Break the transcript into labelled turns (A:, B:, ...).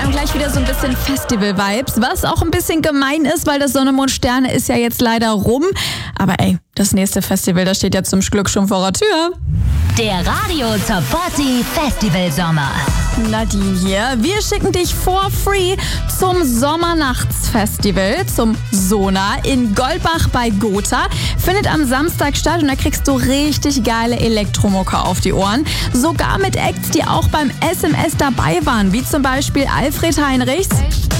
A: einem gleich wieder so ein bisschen Festival-Vibes, was auch ein bisschen gemein ist, weil das Sonne, Mond, Sterne ist ja jetzt leider rum. Aber ey, das nächste Festival, das steht ja zum Glück schon vor der Tür.
B: Der Radio Top 40 Festival Sommer.
A: Nadine hier. Wir schicken dich for free zum Sommernachtsfestival, zum Sona in Goldbach bei Gotha. Findet am Samstag statt und da kriegst du richtig geile Elektromucke auf die Ohren. Sogar mit Acts, die auch beim SMS dabei waren, wie zum Beispiel Alfred Heinrichs.